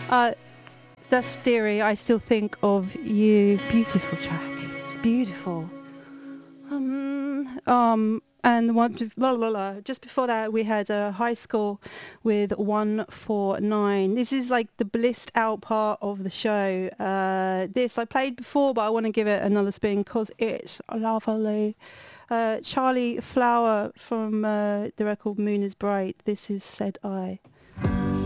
Uh, that's Theory. I still think of you. Beautiful track. It's beautiful. And just before that, we had a high score with 149. This is like the blissed out part of the show. This I played before, but I want to give it another spin because it's lovely. Charlie Flower from the record Moon is Bright. This is Said I.